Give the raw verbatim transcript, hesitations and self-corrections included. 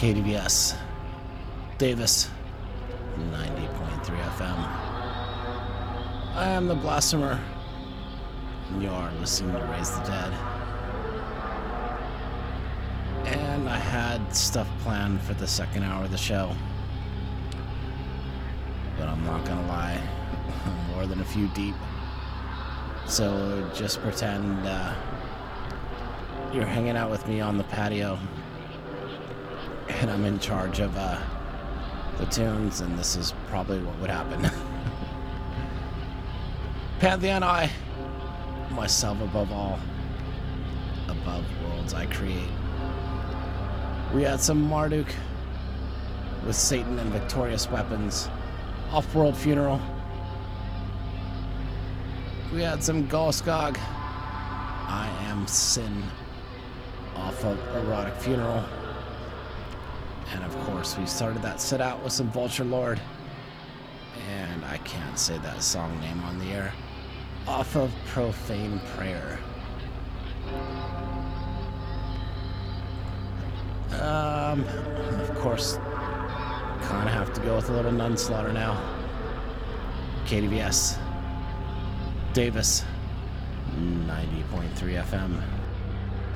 K D V S, Davis, ninety point three F M. I am the Blasphemer, and you are listening to Raise the Dead. And I had stuff planned for the second hour of the show, but I'm not gonna lie, I'm more than a few deep. So just pretend uh, you're hanging out with me on the patio, and I'm in charge of uh, the tunes, and this is probably what would happen. Pantheon I, myself above all, above worlds I create. We had some Marduk with Satan and victorious weapons, Off-World Funeral. We had some Golskog, I Am Sin, off of Erotic Funeral. And of course, we started that set out with some Vulture Lord. And I can't say that song name on the air. Off of Profane Prayer. Um, of course, kind of have to go with a little Nun Slaughter now. K D V S, Davis, ninety point three F M.